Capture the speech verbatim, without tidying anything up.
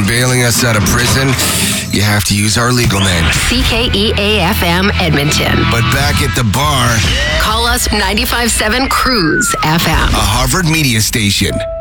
bailing us out of prison, you have to use our legal name. C K E A F M Edmonton. But back at the bar, call us ninety-five point seven Cruise F M. a Harvard media station.